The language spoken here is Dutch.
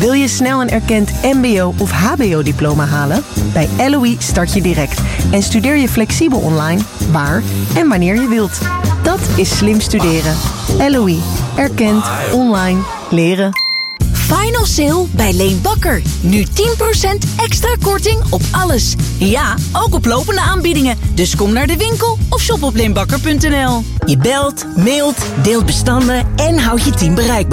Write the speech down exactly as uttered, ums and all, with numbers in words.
Wil je snel een erkend mbo of hbo-diploma halen? Bij L O I start je direct en studeer je flexibel online, waar en wanneer je wilt. Dat is slim studeren. L O I. Erkend, online, leren. Final sale bij Leen Bakker. Nu tien procent extra korting op alles. Ja, ook op lopende aanbiedingen. Dus kom naar de winkel of shop op leenbakker punt n l. Je belt, mailt, deelt bestanden en houdt je team bereikbaar.